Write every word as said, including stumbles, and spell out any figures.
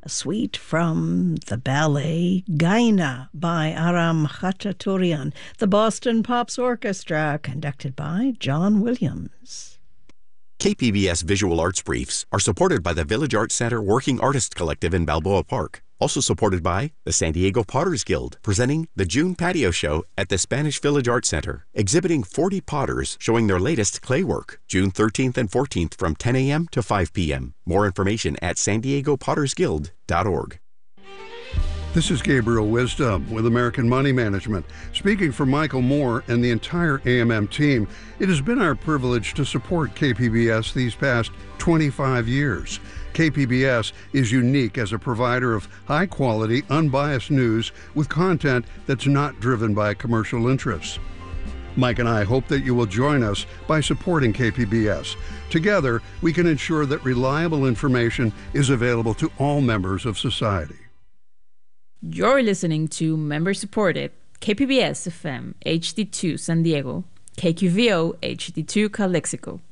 a suite from the ballet Gaina by Aram Khachaturian, the Boston Pops Orchestra, conducted by John Williams. K P B S Visual Arts Briefs are supported by the Village Arts Center Working Artist Collective in Balboa Park. Also supported by the San Diego Potters Guild, presenting the June Patio Show at the Spanish Village Arts Center, exhibiting forty potters showing their latest clay work, June thirteenth and fourteenth from ten a.m. to five p.m. More information at san diego potters guild dot org. This is Gabriel Wisdom with American Money Management. Speaking for Michael Moore and the entire A M M team, it has been our privilege to support K P B S these past twenty-five years. K P B S is unique as a provider of high-quality, unbiased news with content that's not driven by commercial interests. Mike and I hope that you will join us by supporting K P B S. Together, we can ensure that reliable information is available to all members of society. You're listening to member-supported K P B S F M H D two San Diego, K Q V O H D two Calexico,